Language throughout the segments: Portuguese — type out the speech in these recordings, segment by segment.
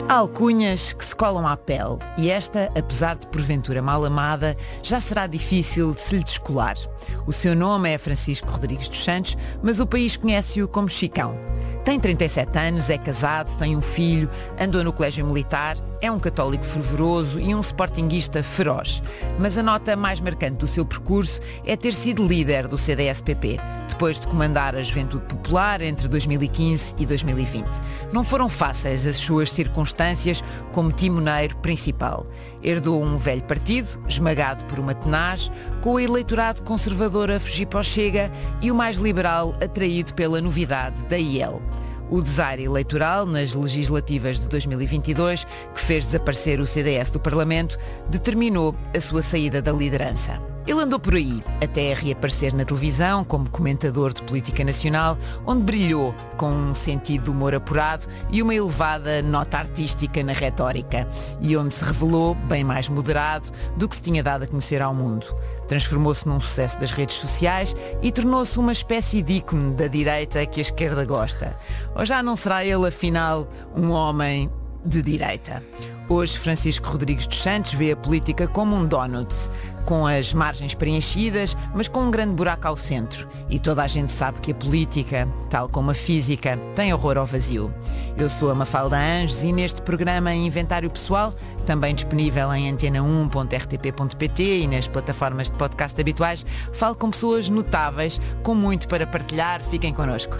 Há alcunhas que se colam à pele e esta, apesar de porventura mal amada, já será difícil de se lhe descolar. O seu nome é Francisco Rodrigues dos Santos, mas o país conhece-o como Chicão. Tem 37 anos, é casado, tem um filho, andou no colégio militar, é um católico fervoroso e um sportinguista feroz. Mas a nota mais marcante do seu percurso é ter sido líder do CDS-PP, depois de comandar a Juventude Popular entre 2015 e 2020. Não foram fáceis as suas circunstâncias como timoneiro principal. Herdou um velho partido, esmagado por uma tenaz, com o eleitorado conservador a fugir para o Chega e o mais liberal atraído pela novidade da IEL. O desaire eleitoral nas legislativas de 2022, que fez desaparecer o CDS do Parlamento, determinou a sua saída da liderança. Ele andou por aí, até reaparecer na televisão como comentador de política nacional, onde brilhou com um sentido de humor apurado e uma elevada nota artística na retórica, e onde se revelou bem mais moderado do que se tinha dado a conhecer ao mundo. Transformou-se num sucesso das redes sociais e tornou-se uma espécie de ícone da direita que a esquerda gosta. Ou já não será ele, afinal, um homem de direita? Hoje, Francisco Rodrigues dos Santos vê a política como um donut, com as margens preenchidas, mas com um grande buraco ao centro. E toda a gente sabe que a política, tal como a física, tem horror ao vazio. Eu sou a Mafalda Anjos e neste programa Inventário Pessoal, também disponível em antena1.rtp.pt e nas plataformas de podcast habituais, falo com pessoas notáveis, com muito para partilhar. Fiquem connosco.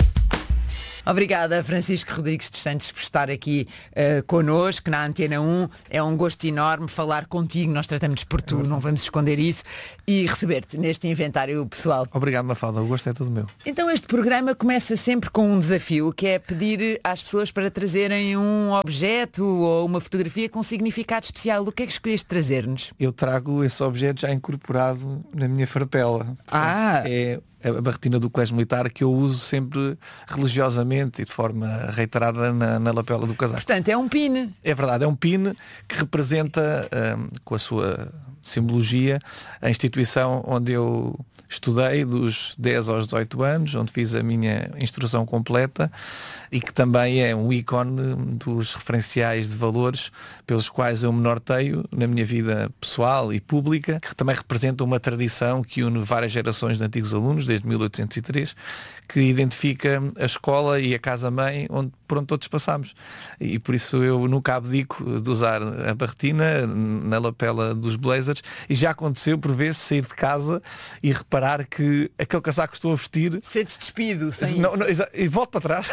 Obrigada, Francisco Rodrigues dos Santos, por estar aqui connosco na Antena 1. É um gosto enorme falar contigo. Nós tratamos-nos por tu, não vamos esconder isso. E receber-te neste inventário pessoal. Obrigado, Mafalda. O gosto é todo meu. Então este programa começa sempre com um desafio, que é pedir às pessoas para trazerem um objeto ou uma fotografia com significado especial. O que é que escolheste trazer-nos? Eu trago esse objeto já incorporado na minha farpela. Portanto, é a barretina do Colégio Militar, que eu uso sempre religiosamente e de forma reiterada na lapela do casaco. Portanto, é um pin. É verdade, é um pin que representa, com a sua simbologia, a instituição onde eu estudei dos 10 aos 18 anos, onde fiz a minha instrução completa e que também é um ícone dos referenciais de valores pelos quais eu me norteio na minha vida pessoal e pública, que também representa uma tradição que une várias gerações de antigos alunos, desde 1803, que identifica a escola e a casa-mãe por onde todos passamos. E por isso eu nunca abdico de usar a barretina na lapela dos blazers, e já aconteceu por vezes sair de casa e reparar que aquele casaco que estou a vestir... Ser-te despido sem não, e volto para trás.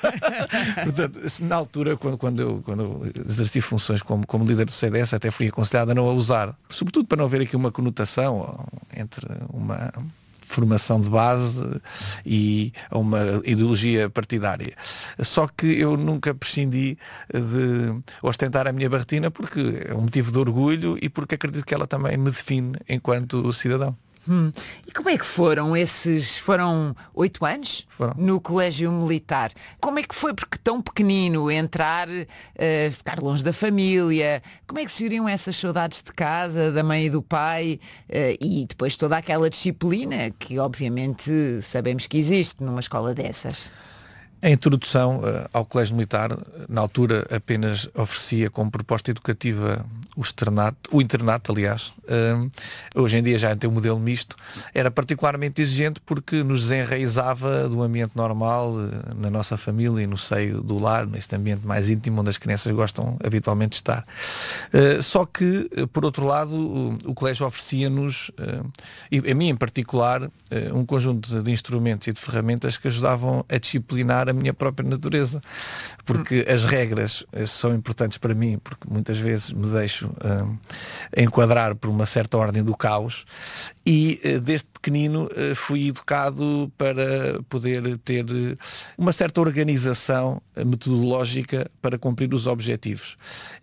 Portanto, na altura, quando eu exerci funções como líder do CDS, até fui aconselhado a não a usar. Sobretudo para não haver aqui uma conotação entre uma formação de base e uma ideologia partidária. Só que eu nunca prescindi de ostentar a minha barretina porque é um motivo de orgulho e porque acredito que ela também me define enquanto cidadão. E como é que foram esses... Foram 8 anos? Foram. No Colégio Militar. Como é que foi? Porque tão pequenino, entrar, ficar longe da família. Como é que se geriam essas saudades de casa, da mãe e do pai? E depois toda aquela disciplina que obviamente sabemos que existe numa escola dessas. A introdução ao Colégio Militar, na altura apenas oferecia como proposta educativa o internato, aliás. Hoje em dia já tem um modelo misto. Era particularmente exigente porque nos desenraizava do ambiente normal, na nossa família e no seio do lar, neste ambiente mais íntimo onde as crianças gostam habitualmente de estar. Só que, por outro lado, o colégio oferecia-nos, e a mim em particular, um conjunto de instrumentos e de ferramentas que ajudavam a disciplinar a minha própria natureza, porque as regras são importantes para mim, porque muitas vezes me deixo enquadrar por uma certa ordem do caos e desde pequenino fui educado para poder ter uma certa organização metodológica para cumprir os objetivos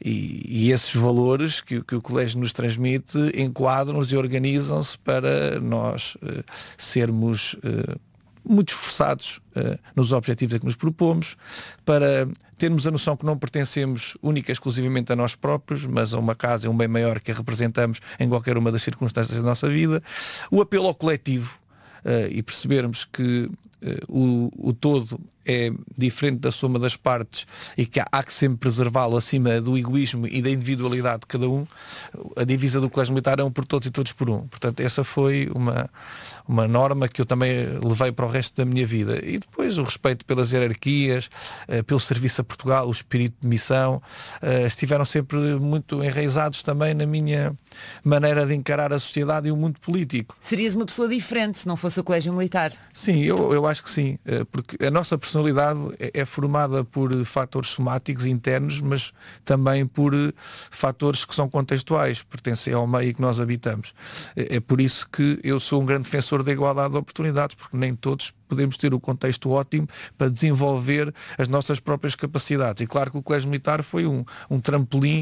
e esses valores que o colégio nos transmite enquadram-nos e organizam-se para nós sermos muito esforçados nos objetivos a que nos propomos, para termos a noção que não pertencemos única e exclusivamente a nós próprios, mas a uma casa e um bem maior que a representamos em qualquer uma das circunstâncias da nossa vida, o apelo ao coletivo e percebermos que o todo é diferente da soma das partes e que há que sempre preservá-lo acima do egoísmo e da individualidade de cada um, a divisa do Colégio Militar é um por todos e todos por um. Portanto, essa foi uma norma que eu também levei para o resto da minha vida. E depois o respeito pelas hierarquias, pelo serviço a Portugal, o espírito de missão, estiveram sempre muito enraizados também na minha maneira de encarar a sociedade e o mundo político. Serias uma pessoa diferente se não fosse o Colégio Militar? Sim, eu acho que sim, porque a nossa personalidade é formada por fatores somáticos internos, mas também por fatores que são contextuais, pertencem ao meio que nós habitamos. É por isso que eu sou um grande defensor da igualdade de oportunidades, porque nem todos podemos ter o contexto ótimo para desenvolver as nossas próprias capacidades. E claro que o Colégio Militar foi um trampolim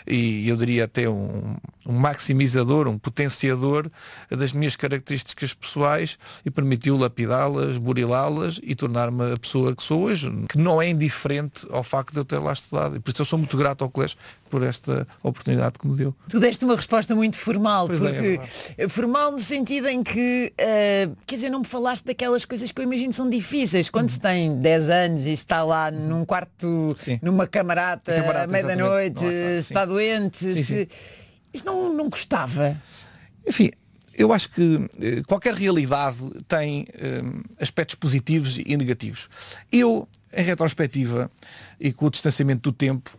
e eu diria até um maximizador, um potenciador das minhas características pessoais e permitiu lapidá-las, burilá-las e tornar-me a pessoa que sou hoje, que não é indiferente ao facto de eu ter lá estudado. E por isso eu sou muito grato ao Colégio por esta oportunidade que me deu. Tu deste uma resposta muito formal, Pois porque formal no sentido em que, quer dizer, não me falaste daquelas coisas que eu imagino são difíceis. Quando se tem 10 anos e se está lá num quarto, Sim. numa camarata, à meia da noite, Claro, se está doente, Sim. isso não gostava. Enfim, eu acho que qualquer realidade tem aspectos positivos e negativos. Eu, em retrospectiva e com o distanciamento do tempo,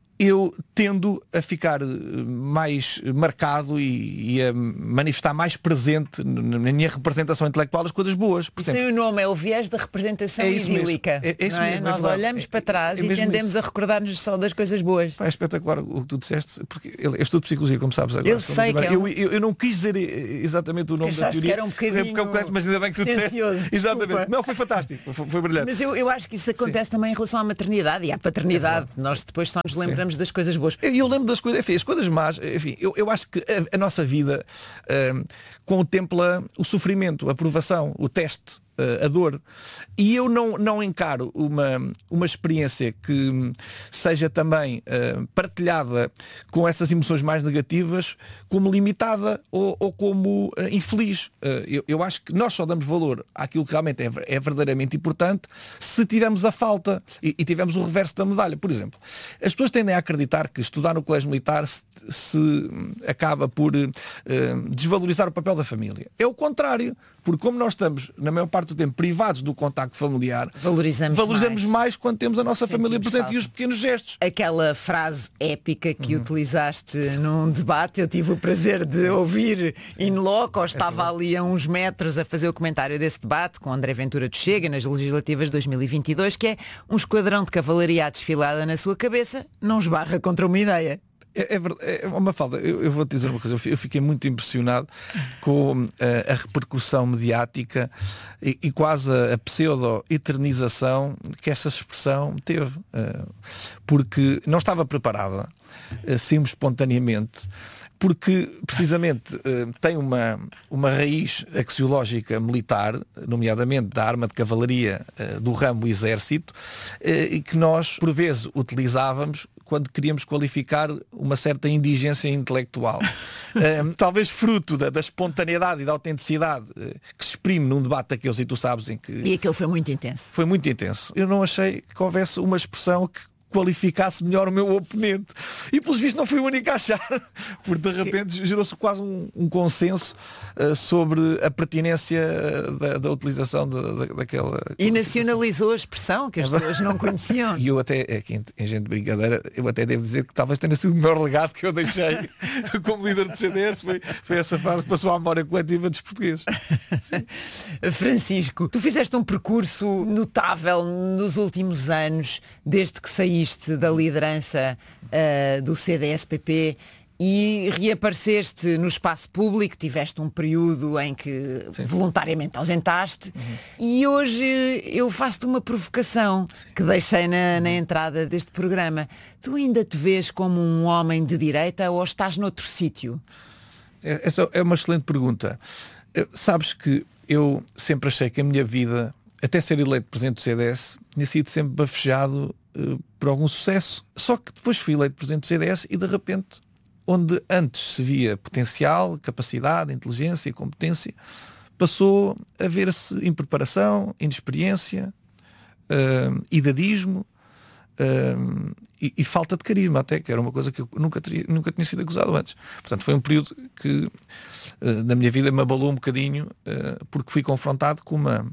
eu tendo a ficar mais marcado e a manifestar mais presente na minha representação intelectual as coisas boas. Por exemplo, Tem o nome, é o viés da representação isso idílica. mesmo. É isso não é? mesmo, é Nós verdade. olhamos para trás e mesmo tendemos a recordar-nos só das coisas boas. É espetacular o que tu disseste, porque eu estudo psicologia, como sabes agora. Eu sei que é eu não quis dizer exatamente o nome da achaste teoria. que era um bocadinho mas ainda bem que tu disseste. tendencioso, Exatamente. desculpa. Não, foi fantástico. Foi brilhante. Mas eu acho que isso acontece também em relação à maternidade e à paternidade. Nós depois só nos lembramos das coisas boas. Eu lembro das coisas, enfim, as coisas más, enfim, eu acho que a nossa vida contempla o sofrimento, a provação, o teste, a dor. E eu não encaro uma experiência que seja também partilhada com essas emoções mais negativas como limitada ou como infeliz. Eu acho que nós só damos valor àquilo que realmente é verdadeiramente importante se tivermos a falta e tivermos o reverso da medalha. Por exemplo, as pessoas tendem a acreditar que estudar no Colégio Militar se acaba por desvalorizar o papel da família. É o contrário, porque como nós estamos, na maior parte do tempo, privados do contacto familiar, valorizamos mais quando temos a nossa família presente e os pequenos gestos. Aquela frase épica que utilizaste num debate, eu tive o prazer de ouvir in loco, estava ali a uns metros a fazer o comentário desse debate com André Ventura do Chega nas legislativas de 2022, que é: um esquadrão de cavalaria desfilada na sua cabeça não esbarra contra uma ideia. É uma falta. Eu vou-te dizer uma coisa. Eu fiquei muito impressionado com a repercussão mediática e quase a pseudo-eternização que essa expressão teve. Porque não estava preparada, assim espontaneamente, porque precisamente tem uma raiz axiológica militar, nomeadamente da arma de cavalaria do ramo exército, e que nós por vezes utilizávamos quando queríamos qualificar uma certa indigência intelectual. Talvez fruto da espontaneidade e da autenticidade que se exprime num debate daqueles, e tu sabes em que... E aquele foi muito intenso. Foi muito intenso. Eu não achei que houvesse uma expressão que qualificasse melhor o meu oponente. E pelos vistos não fui o único a achar, porque de repente gerou-se quase um consenso sobre a pertinência da utilização daquela... E nacionalizou a expressão que as pessoas não conheciam. E eu até, aqui em gente de brincadeira, eu até devo dizer que talvez tenha sido o maior legado que eu deixei como líder do CDS, foi essa frase que passou à memória coletiva dos portugueses. Francisco, tu fizeste um percurso notável nos últimos anos, desde que saíste da liderança do CDS-PP e reapareceste no espaço público, tiveste um período em que voluntariamente ausentaste e hoje eu faço-te uma provocação que deixei na entrada deste programa. Tu ainda te vês como um homem de direita ou estás noutro sítio? Essa é uma excelente pergunta. Sabes que eu sempre achei que a minha vida, até ser eleito presidente do CDS, tinha sido sempre bafejado por algum sucesso. Só que depois fui eleito presidente do CDS e de repente, onde antes se via potencial, capacidade, inteligência e competência, passou a ver-se impreparação, inexperiência, idadismo e falta de carisma, até, que era uma coisa que eu nunca tinha sido acusado antes. Portanto, foi um período que na minha vida me abalou um bocadinho, porque fui confrontado com uma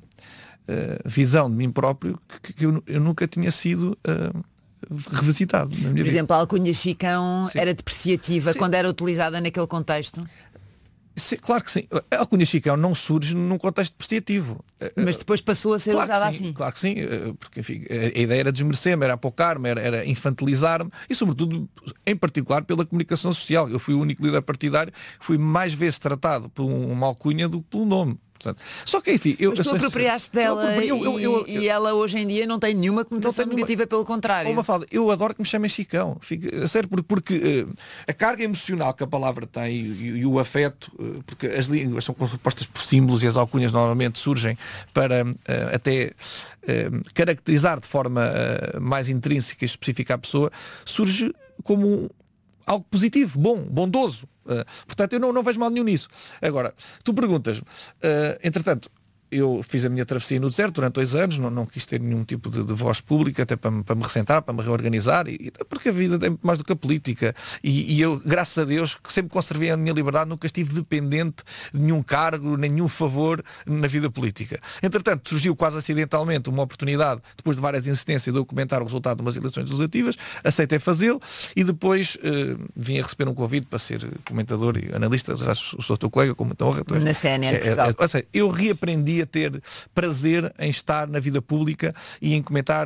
visão de mim próprio que eu nunca tinha sido revisitado na minha vida. Por exemplo, a alcunha Chicão era depreciativa quando era utilizada naquele contexto? Sim, claro que sim. A alcunha Chicão não surge num contexto depreciativo. Mas depois passou a ser usada assim. Claro que sim, porque enfim, a ideia era desmerecer-me, era apocar-me, era infantilizar-me e sobretudo, em particular, pela comunicação social. Eu fui o único líder partidário, fui mais vezes tratado por uma alcunha do que pelo nome. Portanto, só que enfim, mas tu apropriaste dela e ela hoje em dia não tem nenhuma conotação negativa, pelo contrário. Eu adoro que me chamem Chicão, a sério, porque a carga emocional que a palavra tem e o afeto, porque as línguas são compostas por símbolos e as alcunhas normalmente surgem para até caracterizar de forma mais intrínseca e específica a pessoa, surge como algo positivo, bom, bondoso. Portanto, eu não vejo mal nenhum nisso. Agora, tu perguntas, entretanto, eu fiz a minha travessia no deserto durante 2 anos, não quis ter nenhum tipo de voz pública, até para me recentrar, para me reorganizar, porque a vida é muito mais do que a política. E eu, graças a Deus, que sempre conservei a minha liberdade, nunca estive dependente de nenhum cargo, nenhum favor na vida política. Entretanto, surgiu quase acidentalmente uma oportunidade, depois de várias insistências, de documentar o resultado de umas eleições legislativas, aceitei fazê-lo e depois vim a receber um convite para ser comentador e analista, já sou teu colega, com muita honra. Na CNN Portugal. Eu reaprendi a ter prazer em estar na vida pública e em comentar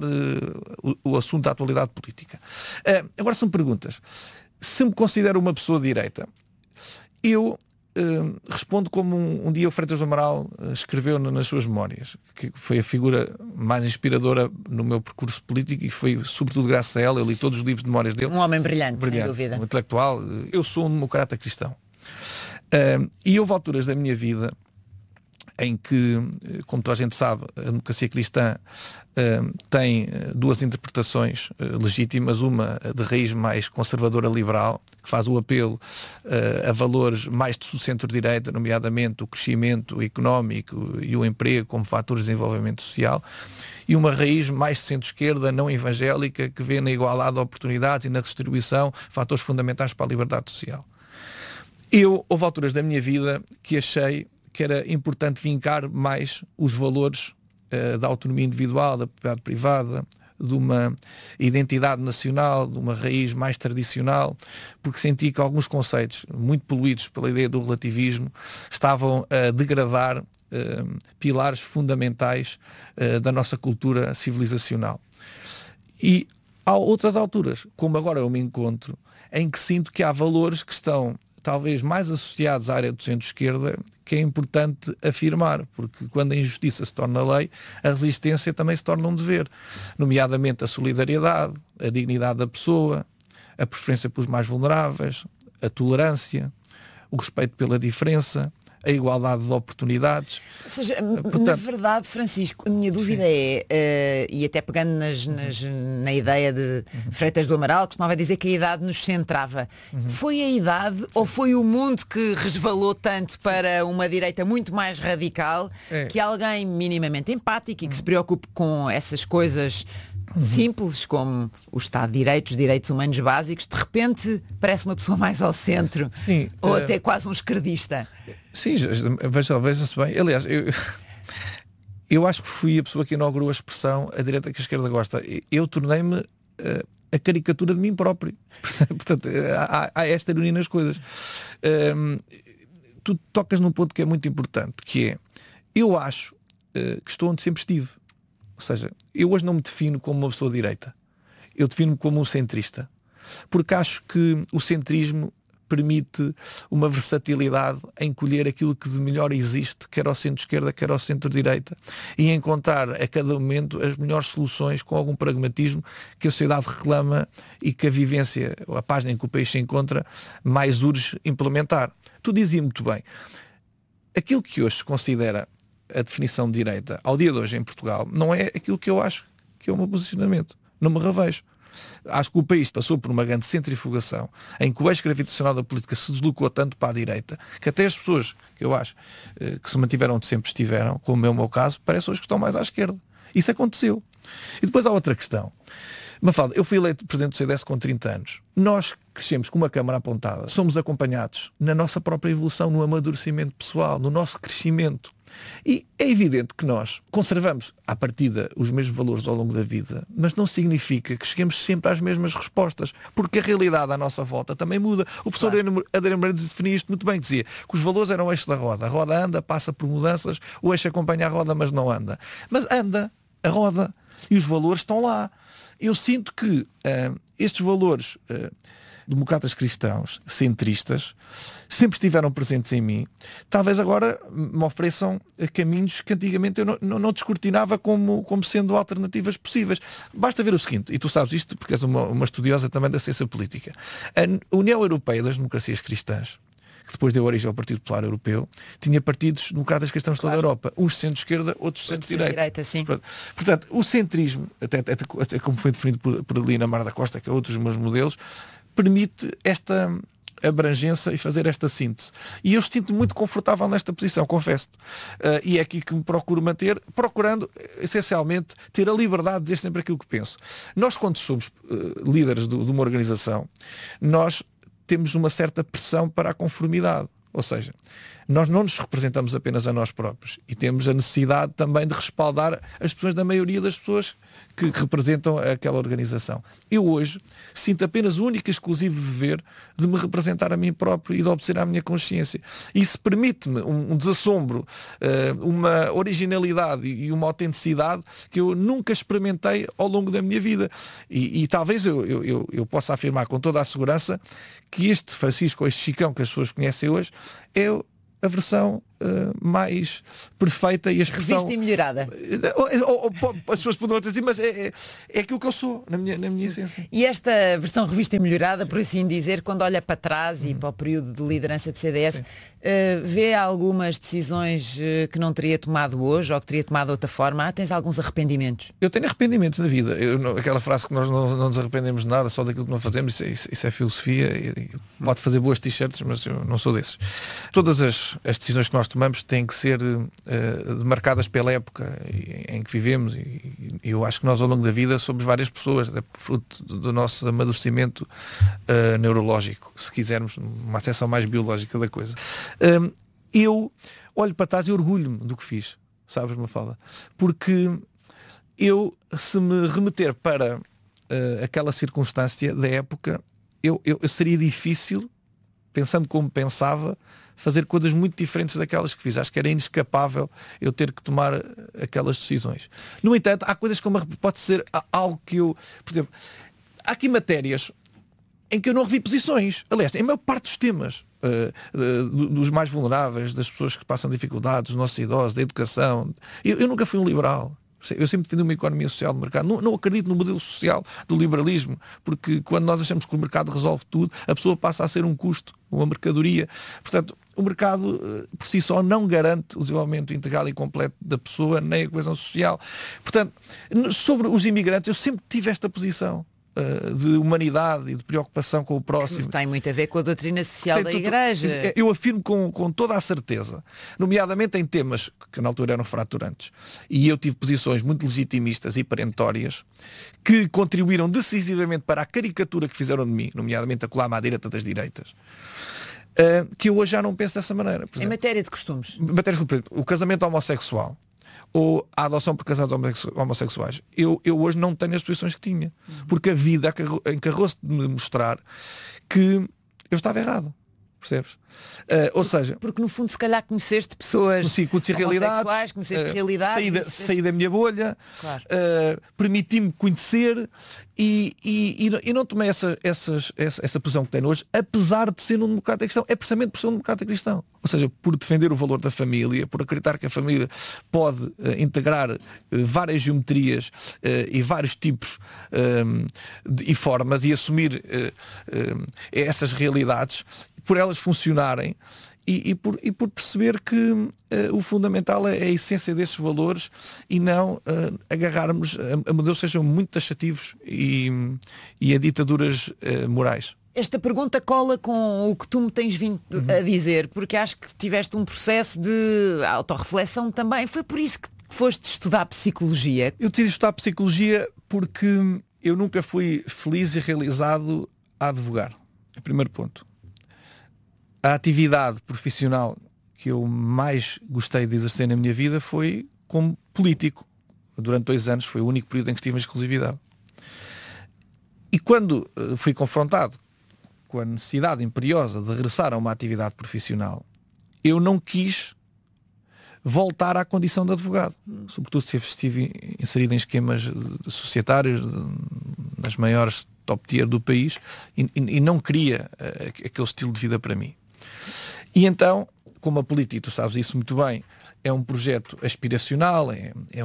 o assunto da atualidade política. Agora são perguntas. Se me considero uma pessoa de direita, eu respondo como um dia o Freitas do Amaral escreveu nas suas memórias, que foi a figura mais inspiradora no meu percurso político e foi sobretudo graças a ela, eu li todos os livros de memórias dele. Um homem brilhante, sem dúvida. Um intelectual. Eu sou um democrata cristão. E houve alturas da minha vida em que, como toda a gente sabe, a democracia cristã tem 2 interpretações legítimas, uma de raiz mais conservadora liberal, que faz o apelo a valores mais de centro-direita, nomeadamente o crescimento económico e o emprego como fatores de desenvolvimento social, e uma raiz mais de centro-esquerda, não evangélica, que vê na igualdade de oportunidades e na distribuição fatores fundamentais para a liberdade social. Houve alturas da minha vida que achei que era importante vincar mais os valores da autonomia individual, da propriedade privada, de uma identidade nacional, de uma raiz mais tradicional, porque senti que alguns conceitos muito poluídos pela ideia do relativismo estavam a degradar pilares fundamentais da nossa cultura civilizacional. E há outras alturas, como agora eu me encontro, em que sinto que há valores que estão talvez mais associados à área do centro-esquerda, que é importante afirmar, porque quando a injustiça se torna lei, a resistência também se torna um dever, nomeadamente a solidariedade, a dignidade da pessoa, a preferência pelos mais vulneráveis, a tolerância, o respeito pela diferença, a igualdade de oportunidades. Ou seja, na verdade, Francisco, a minha dúvida é, e até pegando na ideia de Freitas do Amaral, que costumava dizer que a idade nos centrava. Foi a idade ou foi o mundo que resvalou tanto para uma direita muito mais radical que alguém minimamente empático e que se preocupe com essas coisas simples como o Estado de Direito, os direitos humanos básicos, de repente parece uma pessoa mais ao centro, ou até quase um esquerdista? Sim, veja-se bem. Aliás, eu acho que fui a pessoa que inaugurou a expressão a direita que a esquerda gosta. Eu tornei-me a caricatura de mim próprio. Portanto, há esta ironia nas coisas. Tu tocas num ponto que é muito importante, que é, eu acho que estou onde sempre estive. Ou seja, eu hoje não me defino como uma pessoa de direita. Eu defino-me como um centrista. Porque acho que o centrismo permite uma versatilidade em colher aquilo que de melhor existe, quer ao centro-esquerda, quer ao centro-direita, e encontrar a cada momento as melhores soluções com algum pragmatismo que a sociedade reclama e que a vivência, a página em que o país se encontra, mais urge implementar. Tu dizia muito bem, aquilo que hoje se considera a definição de direita ao dia de hoje em Portugal não é aquilo que eu acho que é o meu posicionamento. Não me revejo. Acho que o país passou por uma grande centrifugação em que o eixo gravitacional da política se deslocou tanto para a direita que até as pessoas que eu acho que se mantiveram onde sempre estiveram, como é o meu caso, parece hoje que estão mais à esquerda. Isso aconteceu. E depois há outra questão. Mafalda, eu fui eleito presidente do CDS com 30 anos. Nós crescemos com uma câmara apontada. Somos acompanhados na nossa própria evolução, no amadurecimento pessoal, no nosso crescimento. E é evidente que nós conservamos, à partida, os mesmos valores ao longo da vida, mas não significa que cheguemos sempre às mesmas respostas, porque a realidade à nossa volta também muda. O professor Adriano Moreira definia isto muito bem, dizia que os valores eram o eixo da roda. A roda anda, passa por mudanças, o eixo acompanha a roda, mas não anda. Mas anda a roda e os valores estão lá. Eu sinto que estes valores democratas cristãos, centristas, sempre estiveram presentes em mim. Talvez agora me ofereçam caminhos que antigamente eu não descortinava como sendo alternativas possíveis. Basta ver o seguinte, e tu sabes isto porque és uma estudiosa também da ciência política. A União Europeia das Democracias Cristãs, que depois deu origem ao Partido Popular Europeu, tinha partidos democratas cristãos de toda a Europa. Uns de centro-esquerda, outros de centro-direita. Portanto, o centrismo, até como foi definido por Lina Mar da Costa, que é outro dos meus modelos, permite esta abrangência e fazer esta síntese. E eu sinto muito confortável nesta posição, confesso-te. E é aqui que me procuro manter, procurando, essencialmente, ter a liberdade de dizer sempre aquilo que penso. Nós, quando somos líderes de uma organização, nós temos uma certa pressão para a conformidade. Ou seja, nós não nos representamos apenas a nós próprios e temos a necessidade também de respaldar as pessoas da maioria das pessoas que representam aquela organização. Eu hoje sinto apenas o único e exclusivo dever de me representar a mim próprio e de obedecer à minha consciência. Isso permite-me um desassombro, uma originalidade e uma autenticidade que eu nunca experimentei ao longo da minha vida. E talvez eu possa afirmar com toda a segurança que este Francisco, ou este Chicão que as pessoas conhecem hoje, é a versão mais perfeita e a expressão... Revista e melhorada. As pessoas podem dizer, mas é aquilo que eu sou, na minha essência. E esta versão revista e melhorada, por assim dizer, quando olha para trás e para o período de liderança do CDS, vê algumas decisões que não teria tomado hoje ou que teria tomado de outra forma? Tens alguns arrependimentos? Eu tenho arrependimentos na vida. Aquela frase que nós não nos arrependemos de nada, só daquilo que não fazemos, isso é filosofia. Pode fazer boas t-shirts, mas eu não sou desses. Todas as decisões que nós tomamos têm que ser marcadas pela época em que vivemos, e eu acho que nós ao longo da vida somos várias pessoas, fruto do nosso amadurecimento neurológico, se quisermos uma acessão mais biológica da coisa. Eu olho para trás e orgulho-me do que fiz, sabes, Mafalda? Porque eu, se me remeter para aquela circunstância da época, eu seria difícil, pensando como pensava, fazer coisas muito diferentes daquelas que fiz. Acho que era inescapável eu ter que tomar aquelas decisões. No entanto, há coisas como pode ser algo que eu... Por exemplo, há aqui matérias em que eu não revi posições. Aliás, em maior parte dos temas dos mais vulneráveis, das pessoas que passam dificuldades, dos nossos idosos, da educação. Eu nunca fui um liberal. Eu sempre defendi uma economia social de mercado. Não acredito no modelo social do liberalismo, porque quando nós achamos que o mercado resolve tudo, a pessoa passa a ser um custo, uma mercadoria. Portanto, o mercado por si só não garante o desenvolvimento integral e completo da pessoa, nem a coesão social. Portanto, sobre os imigrantes, eu sempre tive esta posição de humanidade e de preocupação com o próximo. Tem muito a ver com a doutrina social da Igreja. Eu afirmo com toda a certeza, nomeadamente em temas que na altura eram fraturantes, e eu tive posições muito legitimistas e perentórias que contribuíram decisivamente para a caricatura que fizeram de mim, nomeadamente a colar-me à direita das direitas, que eu hoje já não penso dessa maneira. Por exemplo, em matéria de costumes. O casamento homossexual ou a adoção por casados homossexuais, eu hoje não tenho as posições que tinha, porque a vida encarrou-se de me mostrar que eu estava errado, percebes? Ou seja, porque no fundo se calhar conheceste pessoas homossexuais, conheceste realidades, saí da minha bolha, claro. Permiti-me conhecer e não tomei essa posição que tenho hoje, apesar de ser um democrata cristão. É precisamente por ser um democrata cristão, ou seja, por defender o valor da família, por acreditar que a família pode integrar várias geometrias e vários tipos e formas, e assumir essas realidades, por elas funcionarem, e por perceber que o fundamental é a essência desses valores e não agarrarmos a modelos que sejam muito taxativos e a ditaduras morais. Esta pergunta cola com o que tu me tens vindo a dizer, porque acho que tiveste um processo de autorreflexão também. Foi por isso foste estudar psicologia? Eu decidi estudar psicologia porque eu nunca fui feliz e realizado a advogar. O primeiro ponto. A atividade profissional que eu mais gostei de exercer na minha vida foi como político. Durante 2 anos foi o único período em que estive em exclusividade. E quando fui confrontado com a necessidade imperiosa de regressar a uma atividade profissional, eu não quis voltar à condição de advogado. Sobretudo se estive inserido em esquemas societários nas maiores top tier do país e não queria aquele estilo de vida para mim. E então, como a política, tu sabes isso muito bem, é um projeto aspiracional, é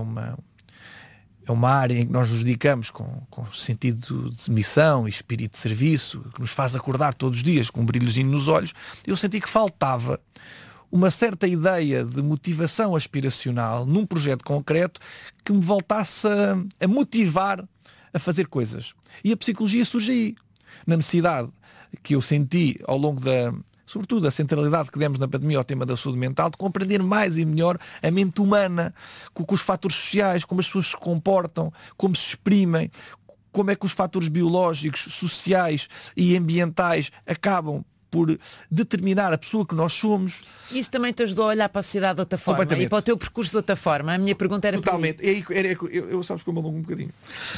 uma área em que nós nos dedicamos com sentido de missão e espírito de serviço, que nos faz acordar todos os dias com um brilhozinho nos olhos. Eu senti que faltava uma certa ideia de motivação aspiracional num projeto concreto que me voltasse a motivar a fazer coisas. E a psicologia surge aí, na necessidade que eu senti ao longo sobretudo a centralidade que demos na pandemia ao tema da saúde mental, de compreender mais e melhor a mente humana, com os fatores sociais, como as pessoas se comportam, como se exprimem, como é que os fatores biológicos, sociais e ambientais acabam por determinar a pessoa que nós somos. Isso também te ajudou a olhar para a sociedade de outra forma e para o teu percurso de outra forma. A minha pergunta era... Totalmente. Eu sabes como eu alongo um bocadinho.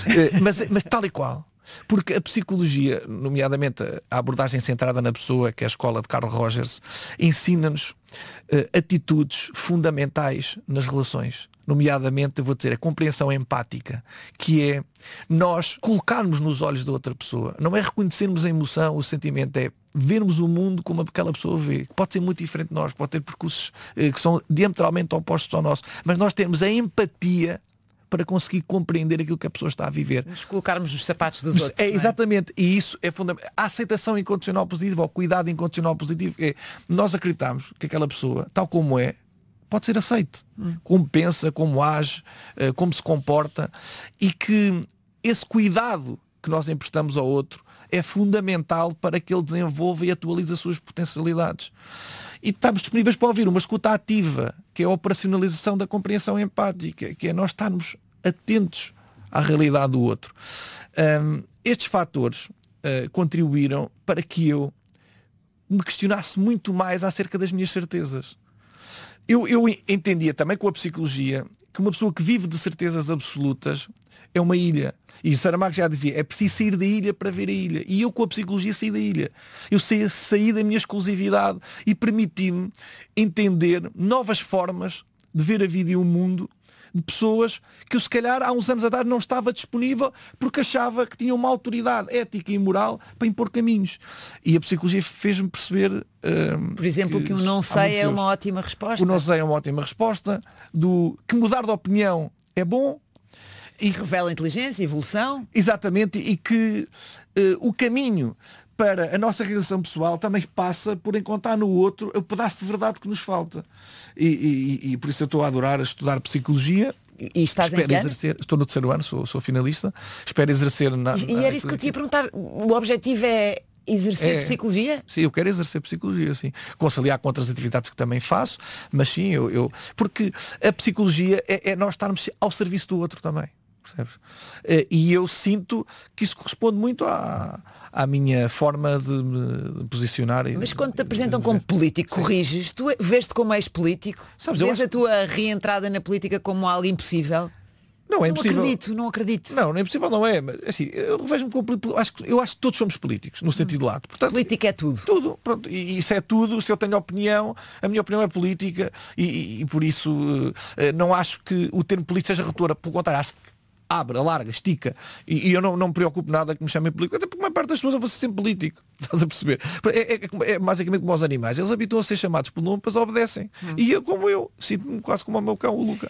mas tal e qual. Porque a psicologia, nomeadamente a abordagem centrada na pessoa, que é a escola de Carl Rogers, ensina-nos atitudes fundamentais nas relações. Nomeadamente, eu vou dizer, a compreensão empática, que é nós colocarmos nos olhos da outra pessoa. Não é reconhecermos a emoção, o sentimento, é vermos o mundo como aquela pessoa vê. Pode ser muito diferente de nós, pode ter percursos que são diametralmente opostos ao nosso, mas nós temos a empatia para conseguir compreender aquilo que a pessoa está a viver. Nos colocarmos nos sapatos dos outros. Exatamente, e isso é fundamental. A aceitação incondicional positiva, ou cuidado incondicional positivo, é nós acreditamos que aquela pessoa, tal como é, pode ser aceite. Como pensa, como age, como se comporta, e que esse cuidado que nós emprestamos ao outro é fundamental para que ele desenvolva e atualize as suas potencialidades. E estamos disponíveis para ouvir uma escuta ativa, que é a operacionalização da compreensão empática, que é nós estarmos atentos à realidade do outro. Estes fatores contribuíram para que eu me questionasse muito mais acerca das minhas certezas. Eu entendia também com a psicologia que uma pessoa que vive de certezas absolutas é uma ilha. E Saramago já dizia, é preciso sair da ilha para ver a ilha. E eu com a psicologia saí da ilha. Eu saí da minha exclusividade e permiti-me entender novas formas de ver a vida e o mundo de pessoas que eu se calhar há uns anos atrás não estava disponível porque achava que tinha uma autoridade ética e moral para impor caminhos. E a psicologia fez-me perceber... Por exemplo, que o não sei é uma ótima resposta. O não sei é uma ótima resposta. Que mudar de opinião é bom. E revela inteligência, evolução. Exatamente, e que o caminho para a nossa realização pessoal também passa por encontrar no outro o pedaço de verdade que nos falta. E por isso eu estou a adorar estudar psicologia. E estás em que ano? Estou no 3º ano, sou finalista. Espero exercer E era isso que eu te ia perguntar. O objetivo é exercer psicologia? Sim, eu quero exercer psicologia, sim. Conciliar com outras atividades que também faço, mas sim, porque a psicologia é nós estarmos ao serviço do outro também. Percebes? E eu sinto que isso corresponde muito à minha forma de me posicionar. Mas quando te apresentam como político, corriges, tu vês-te como ex-político? Vês a tua reentrada na política como algo impossível? Não é impossível. Não acredito. Não é impossível, não é. Mas, assim, eu revejo-me como político. Eu acho que todos somos políticos, no sentido lato. Portanto, política é tudo. Tudo. Pronto. E isso é tudo. Se eu tenho opinião, a minha opinião é política e por isso não acho que o termo político seja redutor. Pelo contrário, acho que abre, alarga, estica. E eu não me preocupo nada que me chamem político. Até porque a maior parte das pessoas eu vou ser sempre político. Estás a perceber? É basicamente como os animais. Eles habituam a ser chamados pelo nome, depois obedecem. E eu, como sinto-me quase como o meu cão, o Luca.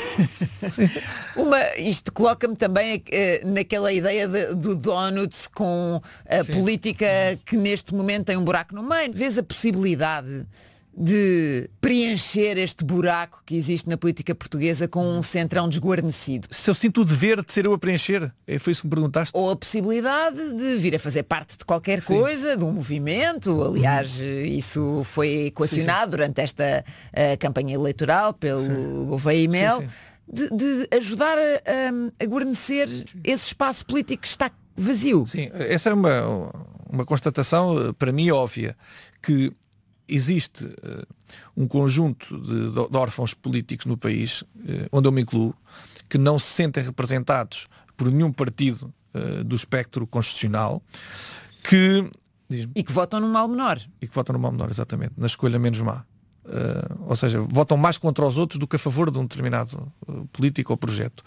Isto coloca-me também naquela ideia do Donuts com a política que neste momento tem um buraco no meio. Vês a possibilidade de preencher este buraco que existe na política portuguesa com um centrão desguarnecido? Se eu sinto o dever de ser eu a preencher, foi isso que me perguntaste? Ou a possibilidade de vir a fazer parte de qualquer coisa, de um movimento. Aliás, isso foi equacionado durante esta campanha eleitoral pelo Gouveia e Mel. de ajudar a guarnecer esse espaço político que está vazio. Sim, essa é uma constatação para mim óbvia, que existe um conjunto de órfãos políticos no país, onde eu me incluo, que não se sentem representados por nenhum partido do espectro constitucional, e que votam num mal menor. E que votam num mal menor, exatamente, na escolha menos má. Ou seja, votam mais contra os outros do que a favor de um determinado político ou projeto.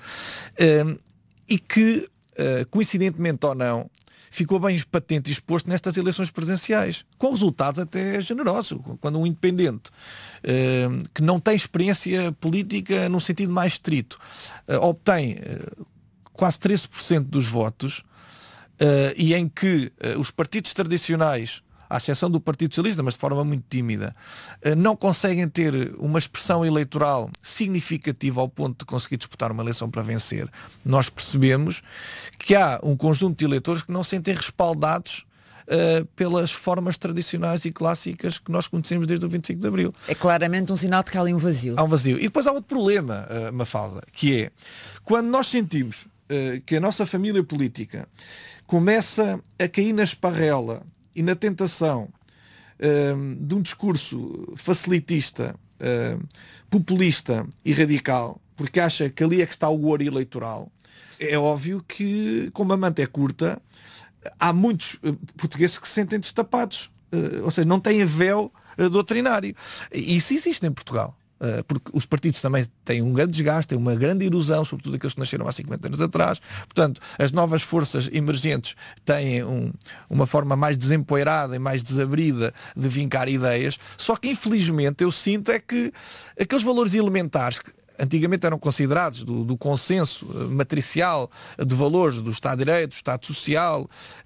E que, coincidentemente ou não, ficou bem patente e exposto nestas eleições presidenciais, com resultados até generosos. Quando um independente que não tem experiência política num sentido mais estrito obtém quase 13% dos votos, e em que os partidos tradicionais, à exceção do Partido Socialista, mas de forma muito tímida, não conseguem ter uma expressão eleitoral significativa ao ponto de conseguir disputar uma eleição para vencer, nós percebemos que há um conjunto de eleitores que não se sentem respaldados pelas formas tradicionais e clássicas que nós conhecemos desde o 25 de Abril. É claramente um sinal de que há ali um vazio. Há um vazio. E depois há outro problema, Mafalda, que é quando nós sentimos que a nossa família política começa a cair na esparrela e na tentação de um discurso facilitista, populista e radical, porque acha que ali é que está o ouro eleitoral, é óbvio que, como a manta é curta, há muitos portugueses que se sentem destapados, ou seja, não têm véu doutrinário. E isso existe em Portugal. Porque os partidos também têm um grande desgaste, têm uma grande erosão, sobretudo aqueles que nasceram há 50 anos atrás. Portanto, as novas forças emergentes têm uma forma mais desempoeirada e mais desabrida de vincar ideias. Só que, infelizmente, eu sinto é que aqueles valores elementares que antigamente eram considerados do consenso matricial de valores do Estado de Direito, do Estado Social,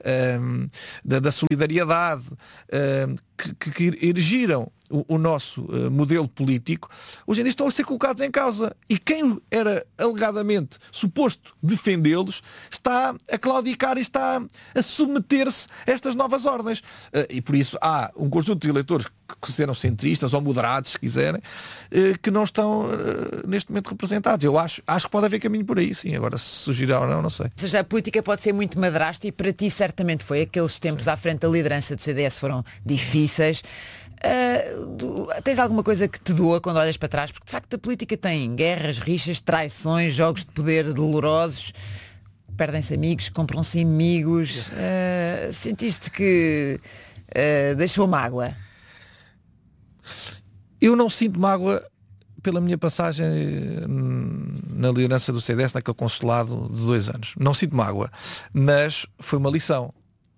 da solidariedade, que erigiram o nosso modelo político, hoje em dia estão a ser colocados em causa. E quem era alegadamente suposto defendê-los está a claudicar e está a submeter-se a estas novas ordens. E por isso há um conjunto de eleitores que serão centristas ou moderados, se quiserem, que não estão neste momento representados. Eu acho que pode haver caminho por aí, sim. Agora, se surgirá ou não sei. Ou seja, a política pode ser muito madrasta e para ti certamente foi. Aqueles tempos à frente da liderança do CDS foram difíceis. Tens alguma coisa que te doa quando olhas para trás? Porque de facto a política tem guerras, rixas, traições, jogos de poder dolorosos, perdem-se amigos, compram-se inimigos. Sentiste que deixou mágoa? Eu não sinto mágoa pela minha passagem na liderança do CDS, naquele consulado de 2 anos. Não sinto mágoa, mas foi uma lição.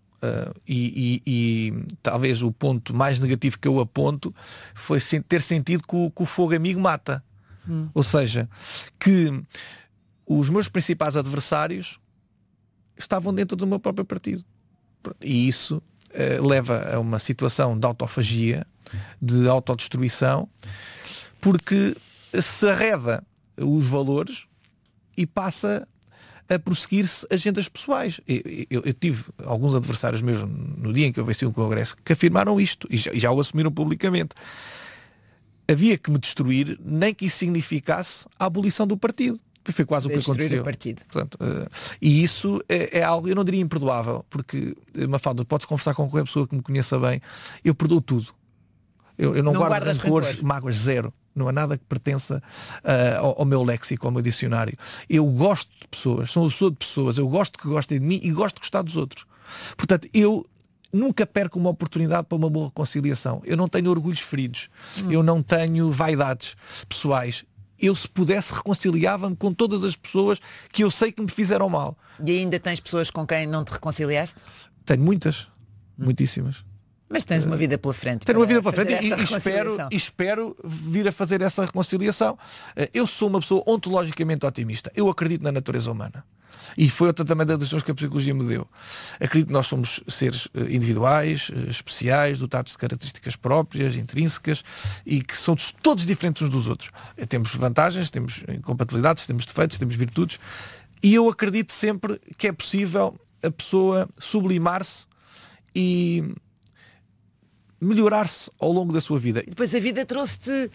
E talvez o ponto mais negativo que eu aponto foi ter sentido que o fogo amigo mata. Ou seja, que os meus principais adversários estavam dentro do meu próprio partido. E isso leva a uma situação de autofagia, de autodestruição, porque se arreda os valores e passa a prosseguir-se agendas pessoais. Eu tive alguns adversários meus no dia em que eu venci um congresso que afirmaram isto e já o assumiram publicamente. Havia que me destruir, nem que isso significasse a abolição do partido. Foi quase o que aconteceu. O partido. Portanto, e isso é algo, eu não diria imperdoável, porque, Mafalda, podes conversar com qualquer pessoa que me conheça bem, eu perdoo tudo. Eu não guardo rancores, mágoas, zero. Não há nada que pertença ao meu léxico, ao meu dicionário. Eu gosto de pessoas, sou uma pessoa de pessoas, eu gosto que gostem de mim e gosto de gostar dos outros. Portanto, eu nunca perco uma oportunidade para uma boa reconciliação. Eu não tenho orgulhos feridos, eu não tenho vaidades pessoais. Eu, se pudesse, reconciliava-me com todas as pessoas que eu sei que me fizeram mal. E ainda tens pessoas com quem não te reconciliaste? Tenho muitas, muitíssimas. Mas tens uma vida pela frente. Tenho uma vida pela frente e espero vir a fazer essa reconciliação. Eu sou uma pessoa ontologicamente otimista. Eu acredito na natureza humana. E foi outra também das lições que a psicologia me deu. Acredito que nós somos seres individuais, especiais, dotados de características próprias, intrínsecas, e que somos todos diferentes uns dos outros. Temos vantagens, temos incompatibilidades, temos defeitos, temos virtudes. E eu acredito sempre que é possível a pessoa sublimar-se e melhorar-se ao longo da sua vida. Depois a vida trouxe-te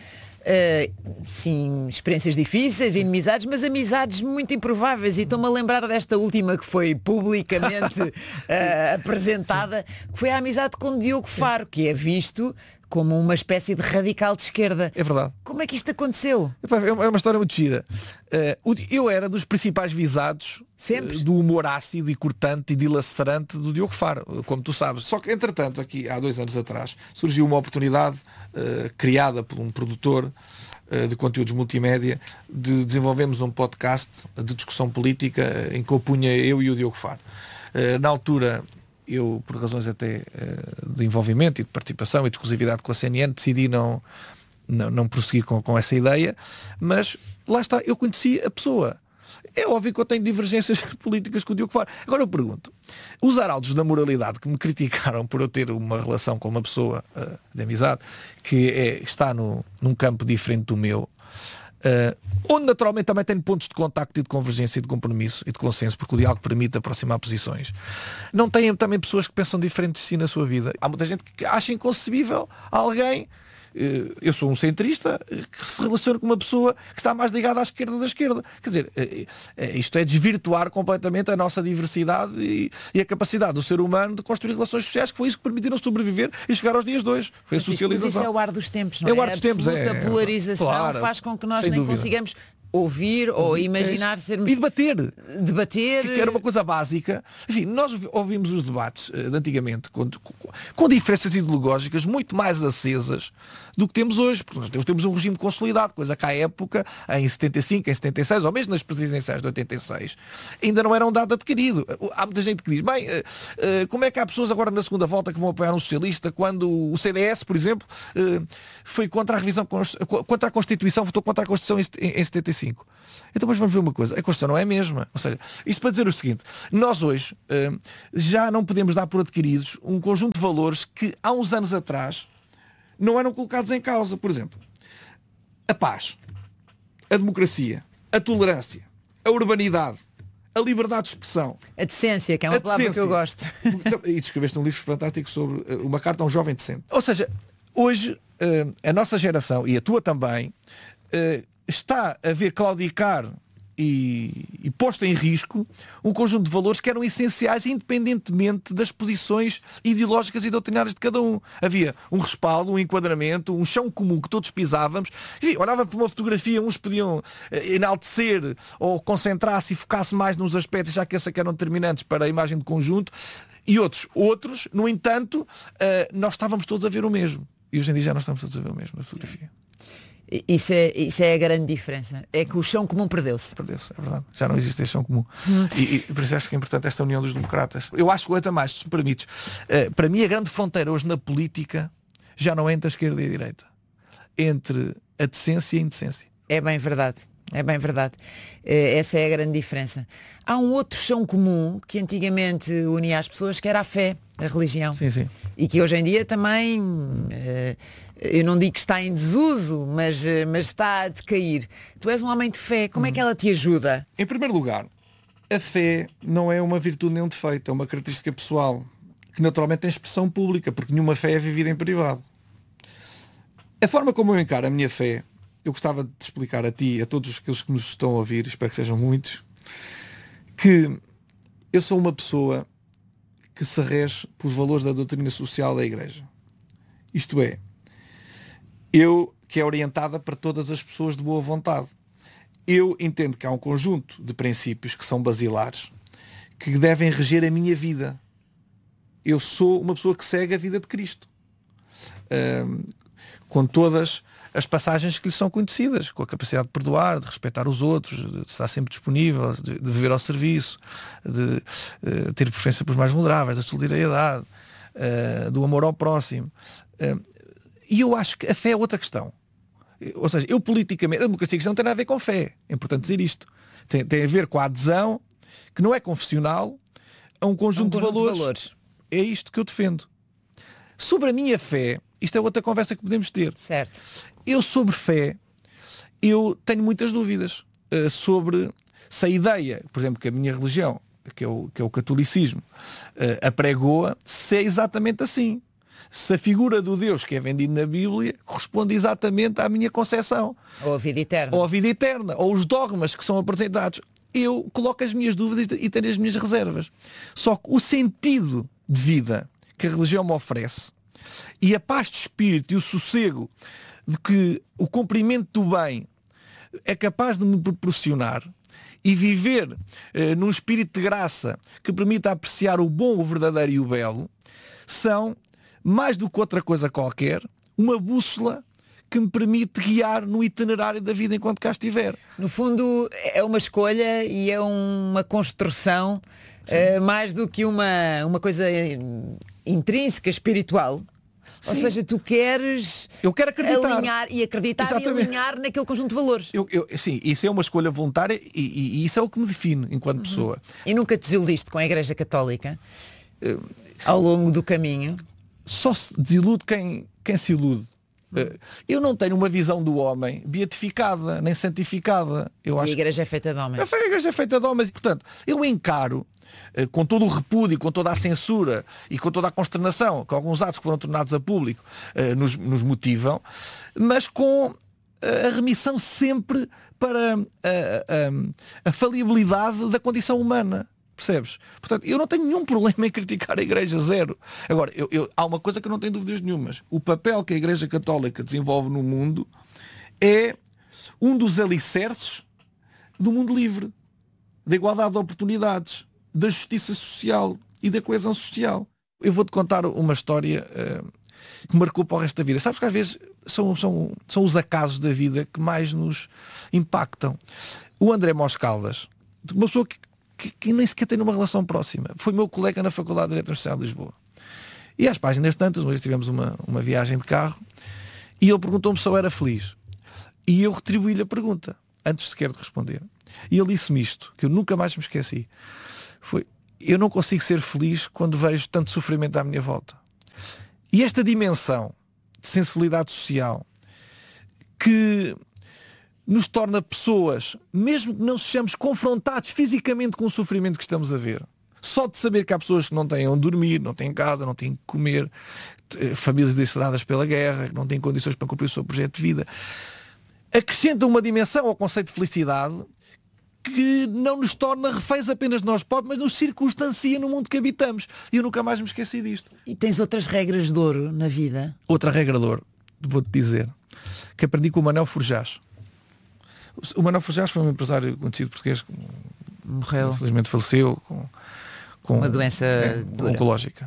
Sim, experiências difíceis, inimizades, mas amizades muito improváveis. E estou-me a lembrar desta última que foi publicamente apresentada, que foi a amizade com Diogo Faro, que é visto como uma espécie de radical de esquerda. É verdade. Como é que isto aconteceu? É uma história muito gira. Eu era dos principais visados do humor ácido e cortante e dilacerante do Diogo Faro, como tu sabes. Só que, entretanto, aqui há 2 anos atrás, surgiu uma oportunidade criada por um produtor de conteúdos multimédia de desenvolvermos um podcast de discussão política em que opunha eu e o Diogo Faro. Na altura, eu, por razões até de envolvimento e de participação e de exclusividade com a CNN, decidi não prosseguir com essa ideia, mas lá está, eu conheci a pessoa. É óbvio que eu tenho divergências políticas com o Diogo Faro. Agora eu pergunto, os arautos da moralidade que me criticaram por eu ter uma relação com uma pessoa de amizade que está num campo diferente do meu, onde naturalmente também tenho pontos de contacto e de convergência e de compromisso e de consenso, porque o diálogo permite aproximar posições. Não têm também pessoas que pensam diferente de si na sua vida. Há muita gente que acha inconcebível alguém. Eu sou um centrista que se relaciona com uma pessoa que está mais ligada à esquerda da esquerda. Quer dizer, isto é desvirtuar completamente a nossa diversidade e a capacidade do ser humano de construir relações sociais, que foi isso que permitiram sobreviver e chegar aos dias de hoje. Foi a socialização. Mas isso é o ar dos tempos, não é? É o ar dos tempos. A polarização, claro, faz com que nós nem consigamos ouvir ou imaginar sermos... E debater. Que era uma coisa básica. Enfim, nós ouvimos os debates de antigamente com diferenças ideológicas muito mais acesas do que temos hoje. Porque nós temos um regime consolidado, coisa que à época, em 75, em 76, ou mesmo nas presidenciais de 86, ainda não era um dado adquirido. Há muita gente que diz, bem, como é que há pessoas agora na segunda volta que vão apoiar um socialista quando o CDS, por exemplo, foi contra a revisão, contra a Constituição, votou contra a Constituição em 75. Então, mas vamos ver uma coisa, a Constituição não é a mesma. Ou seja, isto para dizer o seguinte, nós hoje já não podemos dar por adquiridos um conjunto de valores que há uns anos atrás não eram colocados em causa. Por exemplo, a paz, a democracia, a tolerância, a urbanidade, a liberdade de expressão, a decência, que é uma palavra que eu gosto. E escreveste um livro fantástico sobre uma carta a um jovem decente. Ou seja, hoje a nossa geração, e a tua também, está a ver claudicar e posto em risco um conjunto de valores que eram essenciais independentemente das posições ideológicas e doutrinárias de cada um. Havia um respaldo, um enquadramento, um chão comum que todos pisávamos. Enfim, olhava para uma fotografia, uns podiam enaltecer ou concentrar-se e focar-se mais nos aspectos, já que esses eram determinantes para a imagem de conjunto, e outros, no entanto, nós estávamos todos a ver o mesmo. E hoje em dia já nós estamos todos a ver o mesmo na fotografia. Isso é a grande diferença. É que o chão comum perdeu-se. Perdeu-se, é verdade. Já não existe esse chão comum. E por isso acho que é importante esta união dos democratas. Eu acho que até mais, se me permites, para mim a grande fronteira hoje na política já não é entre a esquerda e a direita. Entre a decência e a indecência. É bem verdade. É bem verdade. Essa é a grande diferença. Há um outro chão comum que antigamente unia as pessoas, que era a fé, a religião. Sim, sim. E que hoje em dia também, eu não digo que está em desuso, mas está a decair. Tu és um homem de fé, como é que ela te ajuda? Em primeiro lugar, a fé não é uma virtude nem um defeito, é uma característica pessoal, que naturalmente tem expressão pública, porque nenhuma fé é vivida em privado. A forma como eu encaro a minha fé, eu gostava de explicar a ti, a todos aqueles que nos estão a ouvir, espero que sejam muitos, que eu sou uma pessoa que se rege pelos valores da doutrina social da Igreja. Isto é, que é orientada para todas as pessoas de boa vontade. Eu entendo que há um conjunto de princípios que são basilares, que devem reger a minha vida. Eu sou uma pessoa que segue a vida de Cristo. Com todas as passagens que lhe são conhecidas, com a capacidade de perdoar, de respeitar os outros, de estar sempre disponível, de viver ao serviço, de ter preferência pelos mais vulneráveis, da solidariedade, do amor ao próximo. E eu acho que a fé é outra questão. Ou seja, eu politicamente, a democracia cristã não tem nada a ver com fé. É importante dizer isto. Tem a ver com a adesão, que não é confessional, a um conjunto de valores. É isto que eu defendo. Sobre a minha fé, isto é outra conversa que podemos ter. Certo. Eu, sobre fé, eu tenho muitas dúvidas sobre se a ideia, por exemplo, que a minha religião, que é o catolicismo, apregou-a, se é exatamente assim. se a figura do Deus que é vendido na Bíblia corresponde exatamente à minha concepção. Ou a vida eterna. Ou a vida eterna, ou os dogmas que são apresentados. Eu coloco as minhas dúvidas e tenho as minhas reservas. Só que o sentido de vida que a religião me oferece e a paz de espírito e o sossego de que o cumprimento do bem é capaz de me proporcionar e viver num espírito de graça que permita apreciar o bom, o verdadeiro e o belo, são, mais do que outra coisa qualquer, uma bússola que me permite guiar no itinerário da vida enquanto cá estiver. No fundo, é uma escolha e é uma construção mais do que uma coisa intrínseca, espiritual. Sim. Ou seja, tu queres acreditar e alinhar naquele conjunto de valores. Sim, isso é uma escolha voluntária e isso é o que me define enquanto pessoa. E nunca te desiludiste com a Igreja Católica ao longo do caminho? Só se desilude quem se ilude. Eu não tenho uma visão do homem beatificada, nem santificada. A Igreja é feita de homens. A Igreja é feita de homens. Portanto, eu encaro com todo o repúdio, com toda a censura e com toda a consternação que alguns atos que foram tornados a público nos motivam, mas com a remissão sempre para a falibilidade da condição humana. Percebes? Portanto, eu não tenho nenhum problema em criticar a Igreja, zero. Agora, há uma coisa que eu não tenho dúvidas nenhumas. O papel que a Igreja Católica desenvolve no mundo é um dos alicerces do mundo livre, da igualdade de oportunidades, da justiça social e da coesão social. Eu vou-te contar uma história que marcou para o resto da vida. Sabes que às vezes são os acasos da vida que mais nos impactam. O André Mos Caldas, uma pessoa que nem sequer tem uma relação próxima, foi meu colega na Faculdade de Direito Universidade de Lisboa. E às páginas tantas, uma vez tivemos uma viagem de carro e ele perguntou-me se eu era feliz. E eu retribuí-lhe a pergunta, antes sequer de responder. E ele disse-me isto, que eu nunca mais me esqueci. Eu não consigo ser feliz quando vejo tanto sofrimento à minha volta. E esta dimensão de sensibilidade social que nos torna pessoas, mesmo que não sejamos confrontados fisicamente com o sofrimento que estamos a ver, só de saber que há pessoas que não têm onde dormir, não têm casa, não têm que comer, famílias desterradas pela guerra, que não têm condições para cumprir o seu projeto de vida, acrescenta uma dimensão ao conceito de felicidade que não nos torna reféns apenas de nós próprios, mas nos circunstancia no mundo que habitamos. E eu nunca mais me esqueci disto. E tens outras regras de ouro na vida? Outra regra de ouro, vou-te dizer, que aprendi com o Manuel Forjás. O Manuel Forjás foi um empresário conhecido português que morreu, infelizmente faleceu com uma doença oncológica.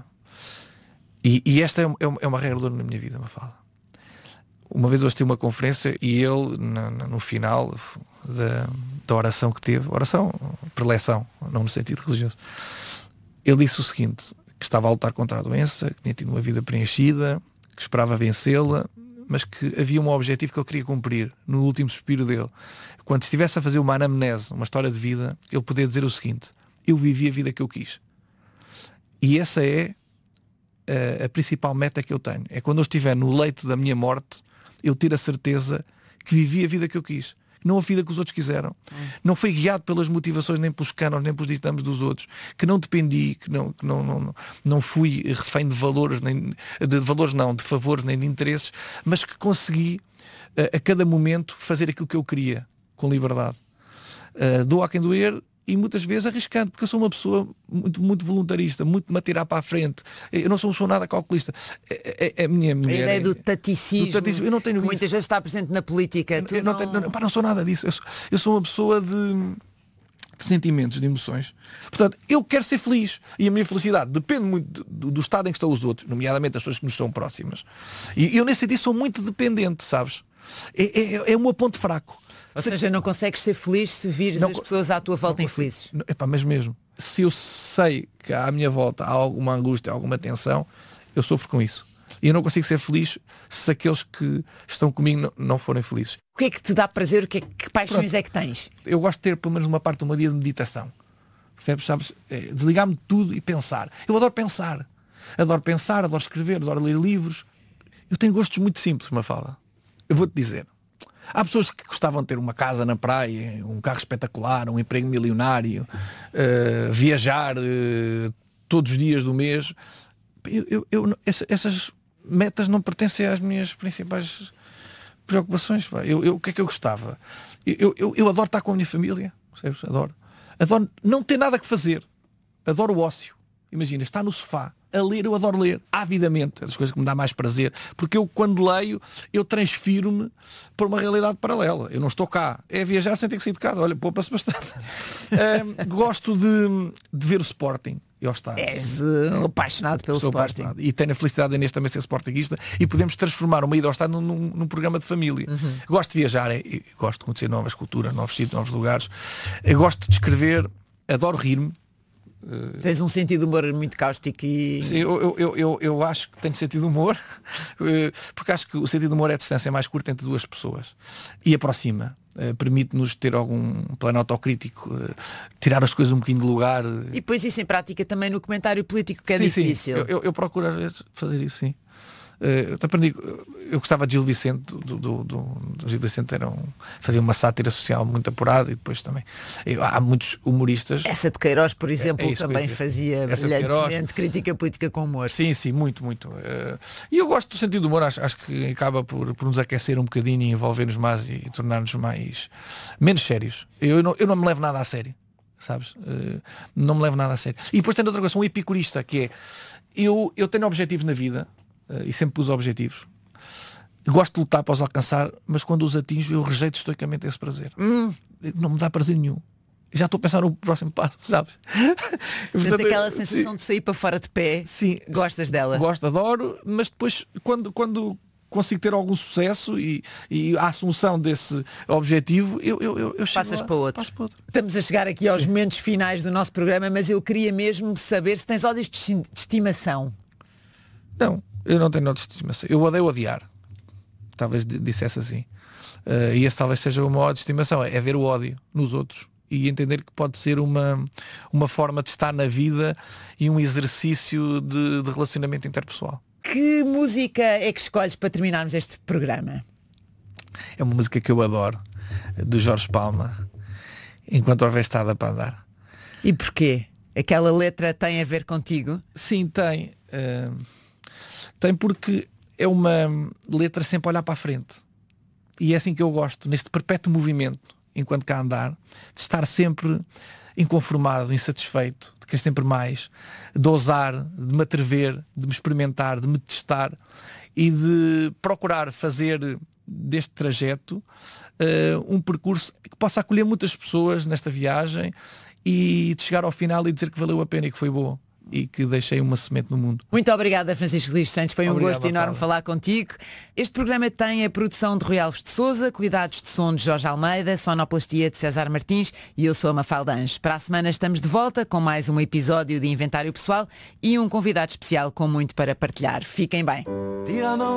E esta é uma regra de ouro na minha vida, Mafalda. Uma vez eu assisti uma conferência e ele, no final da oração que teve, oração, preleção, não no sentido religioso, ele disse o seguinte, que estava a lutar contra a doença, que tinha tido uma vida preenchida, que esperava vencê-la, mas que havia um objetivo que ele queria cumprir no último suspiro dele. Quando estivesse a fazer uma anamnese, uma história de vida, ele podia dizer o seguinte: eu vivi a vida que eu quis. E essa é a principal meta que eu tenho. É quando eu estiver no leito da minha morte, eu ter a certeza que vivi a vida que eu quis. Não a vida que os outros quiseram. Não fui guiado pelas motivações, nem pelos cânones, nem pelos ditames dos outros. Que não dependi, que não fui refém de valores, de favores, nem de interesses, mas que consegui a cada momento fazer aquilo que eu queria, com liberdade. Dou a quem doer, e muitas vezes arriscando, porque eu sou uma pessoa muito, muito voluntarista, muito de me atirar para a frente. Eu não sou nada calculista. A minha mulher, a ideia do taticismo, eu não tenho que muitas vezes está presente na política. Não sou nada disso. Eu sou uma pessoa de sentimentos, de emoções. Portanto, eu quero ser feliz. E a minha felicidade depende muito do estado em que estão os outros, nomeadamente as pessoas que nos são próximas. E eu, nesse sentido, sou muito dependente, sabes? É um meu ponto fraco. Ou seja, não consegues ser feliz se vires as pessoas à tua volta infelizes. Mas mesmo, se eu sei que à minha volta há alguma angústia, alguma tensão, eu sofro com isso. E eu não consigo ser feliz se aqueles que estão comigo não forem felizes. O que é que te dá prazer? Que paixões é que tens? Eu gosto de ter pelo menos uma parte de uma dia de meditação. Percebes? Sabes? Desligar-me de tudo e pensar. Eu adoro pensar. Adoro escrever, adoro ler livros. Eu tenho gostos muito simples, Mafalda. Eu vou-te dizer. Há pessoas que gostavam de ter uma casa na praia, um carro espetacular, um emprego milionário, viajar todos os dias do mês. Essas metas não pertencem às minhas principais preocupações. O que é que eu gostava? Eu adoro estar com a minha família, percebes? Adoro não ter nada que fazer. Adoro o ócio. Imagina, estar no sofá a ler, eu adoro ler avidamente, é das coisas que me dá mais prazer, porque eu quando leio eu transfiro-me para uma realidade paralela. Eu não estou cá, é viajar sem ter que sair de casa. Olha, poupa-se bastante. Gosto de ver o Sporting e ao estádio. És apaixonado pelo Sou Sporting. apaixonado. E tenho a felicidade de neste também ser sportinguista e podemos transformar uma ida ao estádio num programa de família. Gosto de viajar, gosto de conhecer novas culturas, novos sítios, novos lugares. Eu gosto de escrever, adoro rir-me. Tens um sentido de humor muito cáustico e... Sim, eu acho que tenho sentido de humor, porque acho que o sentido de humor é a distância mais curta entre duas pessoas e aproxima, permite-nos ter algum plano autocrítico, tirar as coisas um bocadinho de lugar. E depois isso em prática também no comentário político, que é sim, difícil. Sim. Eu procuro às vezes fazer isso, sim. Eu gostava de Gil Vicente, do Gil Vicente fazia uma sátira social muito apurada, e depois também há muitos humoristas. Essa de Queiroz, por exemplo, também fazia brilhantemente crítica política com humor. Sim, muito. E eu gosto do sentido do humor, acho que acaba por nos aquecer um bocadinho e envolver-nos mais e tornar-nos menos sérios. Eu não me levo nada a sério, sabes? Não me levo nada a sério. E depois tem outra coisa, sou um epicurista, que é eu tenho objetivos na vida. E sempre pus objetivos. Gosto de lutar para os alcançar, mas quando os atinjo eu rejeito estoicamente esse prazer. Não me dá prazer nenhum. Já estou a pensar no próximo passo, sabes? Portanto, aquela sensação de sair para fora de pé, sim, gostas dela? Gosto, adoro, mas depois quando consigo ter algum sucesso e a assunção desse objetivo, eu passas para outro. Estamos a chegar aqui aos momentos finais do nosso programa, mas eu queria mesmo saber se tens ódios de estimação. Não, eu não tenho ódio de estimação. Eu odeio odiar. Talvez dissesse assim. E esse talvez seja o meu ódio de estimação. É ver o ódio nos outros e entender que pode ser uma forma de estar na vida e um exercício de relacionamento interpessoal. Que música é que escolhes para terminarmos este programa? É uma música que eu adoro, do Jorge Palma, Enquanto Houver Estrada para Andar. E porquê? Aquela letra tem a ver contigo? Sim, tem. Tem porque é uma letra sempre a olhar para a frente. E é assim que eu gosto, neste perpétuo movimento, enquanto cá andar, de estar sempre inconformado, insatisfeito, de querer sempre mais, de ousar, de me atrever, de me experimentar, de me testar e de procurar fazer deste trajeto um percurso que possa acolher muitas pessoas nesta viagem e de chegar ao final e dizer que valeu a pena e que foi bom e que deixei uma semente no mundo. Muito obrigada, Francisco Luís Santos, foi um gosto enorme falar contigo. Este programa tem a produção de Rui Alves de Sousa, cuidados de som de Jorge Almeida, sonoplastia de César Martins e eu sou a Mafalda Anjos. Para a semana estamos de volta com mais um episódio de Inventário Pessoal e um convidado especial com muito para partilhar. Fiquem bem.